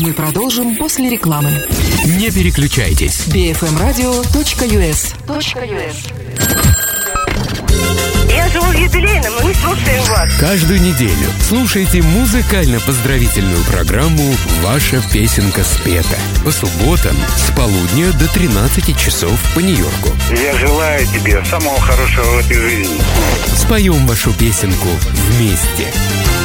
Мы продолжим после рекламы. Не переключайтесь. bfmradio.us. Я живу в юбилейном, и мы слушаем вас. Каждую неделю слушайте музыкально-поздравительную программу «Ваша песенка спета». По субботам с полудня до 13 часов по Нью-Йорку. Я желаю тебе самого хорошего в этой жизни. Споем вашу песенку вместе.